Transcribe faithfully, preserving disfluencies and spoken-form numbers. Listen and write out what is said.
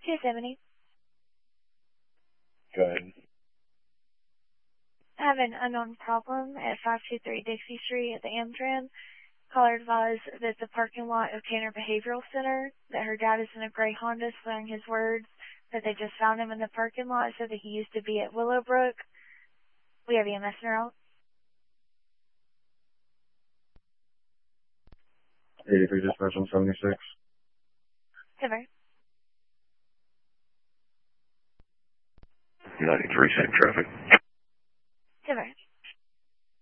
two seventy. Go ahead. I have an unknown problem at five two three Dixie Street at the Amtrak. Caller advised that the parking lot of Tanner Behavioral Center, that her dad is in a gray Honda, swearing his words, that they just found him in the parking lot, so that he used to be at Willowbrook. We have E M S now. eighty-three dispatch on seventy-six. Silver. ninety-three, same traffic. Silver.